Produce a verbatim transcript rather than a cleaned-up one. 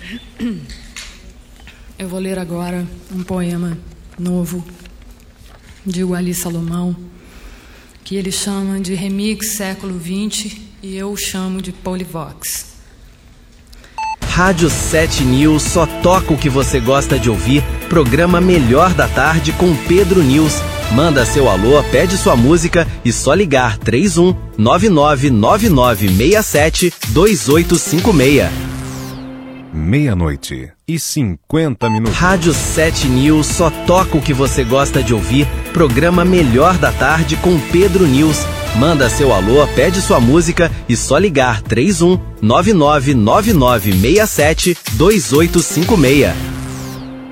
Eu vou ler agora um poema novo de Wally Salomão, que ele chama de Remix Século vinte e eu chamo de Polivox. Rádio sete News só toca o que você gosta de ouvir. Programa Melhor da Tarde com Pedro News. Manda seu alô, pede sua música e só ligar três um nove nove nove nove seis sete dois oito cinco seis. Meia-noite e cinquenta minutos. Rádio sete News só toca o que você gosta de ouvir. Programa Melhor da Tarde com Pedro News. Manda seu alô, pede sua música e só ligar três um nove nove nove nove seis sete dois oito cinco seis.